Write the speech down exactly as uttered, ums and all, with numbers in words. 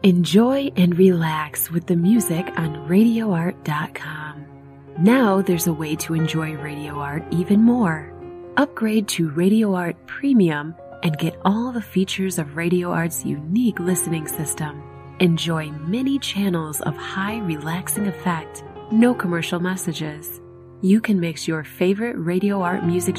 Enjoy and relax with the music on radio art dot com. Now there's a way to enjoy Radio Art even more. Upgrade to Radio Art Premium and get all the features of Radio Art's unique listening system. Enjoy many channels of high relaxing effect, no commercial messages. You can mix your favorite Radio Art music